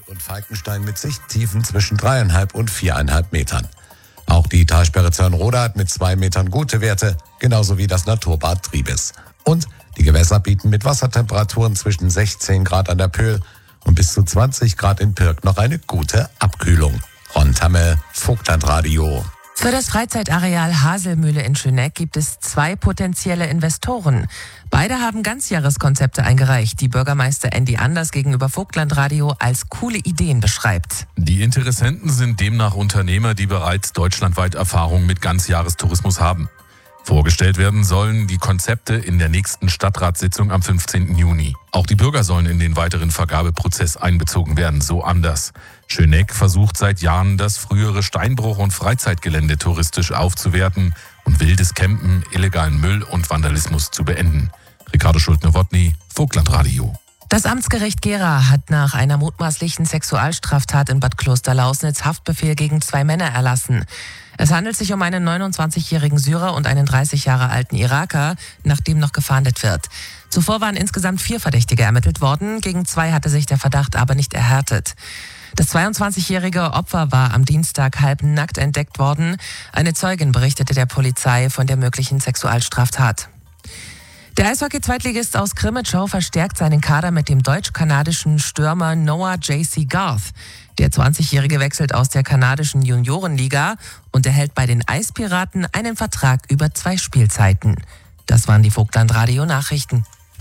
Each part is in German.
und Falkenstein mit Sichttiefen zwischen 3,5 und 4,5 Metern. Auch die Talsperre Zörnrode hat mit 2 Metern gute Werte, genauso wie das Naturbad Triebes. Und die Gewässer bieten mit Wassertemperaturen zwischen 16 Grad an der Pöhl und bis zu 20 Grad in Pirk noch eine gute Abkühlung. Ron Tamme, Vogtlandradio. Für das Freizeitareal Haselmühle in Schöneck gibt es 2 potenzielle Investoren. Beide haben Ganzjahreskonzepte eingereicht, die Bürgermeister Andy Anders gegenüber Vogtlandradio als coole Ideen beschreibt. Die Interessenten sind demnach Unternehmer, die bereits deutschlandweit Erfahrung mit Ganzjahrestourismus haben. Vorgestellt werden sollen die Konzepte in der nächsten Stadtratssitzung am 15. Juni. Auch die Bürger sollen in den weiteren Vergabeprozess einbezogen werden, so Anders. Schöneck versucht seit Jahren, das frühere Steinbruch- und Freizeitgelände touristisch aufzuwerten und wildes Campen, illegalen Müll und Vandalismus zu beenden. Ricardo Schulte-Nowotny, Vogtlandradio. Das Amtsgericht Gera hat nach einer mutmaßlichen Sexualstraftat in Bad Klosterlausnitz Haftbefehl gegen 2 Männer erlassen. Es handelt sich um einen 29-jährigen Syrer und einen 30 Jahre alten Iraker, nach dem noch gefahndet wird. Zuvor waren insgesamt 4 Verdächtige ermittelt worden, gegen 2 hatte sich der Verdacht aber nicht erhärtet. Das 22-jährige Opfer war am Dienstag halbnackt entdeckt worden. Eine Zeugin berichtete der Polizei von der möglichen Sexualstraftat. Der Eishockey-Zweitligist aus Krimitschau verstärkt seinen Kader mit dem deutsch-kanadischen Stürmer Noah J.C. Garth. Der 20-Jährige wechselt aus der kanadischen Juniorenliga und erhält bei den Eispiraten einen Vertrag über 2 Spielzeiten. Das waren die Vogtlandradio-Nachrichten.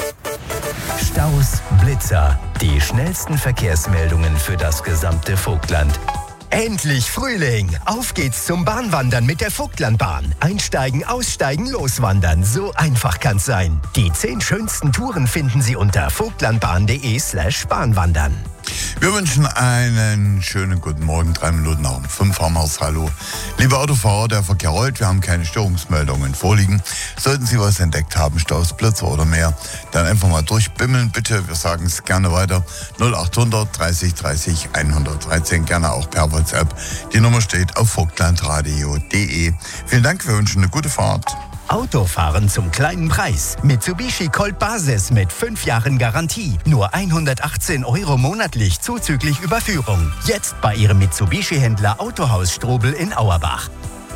Staus, Blitzer, die schnellsten Verkehrsmeldungen für das gesamte Vogtland. Endlich Frühling! Auf geht's zum Bahnwandern mit der Vogtlandbahn. Einsteigen, aussteigen, loswandern. So einfach kann's sein. Die 10 schönsten Touren finden Sie unter vogtlandbahn.de/Bahnwandern. Wir wünschen einen schönen guten Morgen. 3 Minuten nach um 5 haben wir's. Hallo. Liebe Autofahrer, der Verkehr rollt. Wir haben keine Störungsmeldungen vorliegen. Sollten Sie was entdeckt haben, Staus, Blitzer oder mehr, dann einfach mal durchbimmeln, bitte. Wir sagen es gerne weiter. 0800 30 30 113. Gerne auch per WhatsApp. Die Nummer steht auf vogtlandradio.de. Vielen Dank. Wir wünschen eine gute Fahrt. Autofahren zum kleinen Preis. Mitsubishi Colt Basis mit 5 Jahren Garantie. Nur 118 € monatlich zuzüglich Überführung. Jetzt bei Ihrem Mitsubishi-Händler Autohaus Strobel in Auerbach.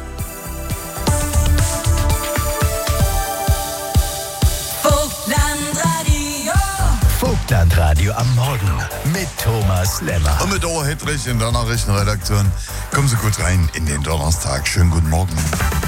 Vogtlandradio am Morgen mit Thomas Lemmer. Und mit Ohr Hedrich in der Nachrichtenredaktion. Kommen Sie gut rein in den Donnerstag. Schönen guten Morgen.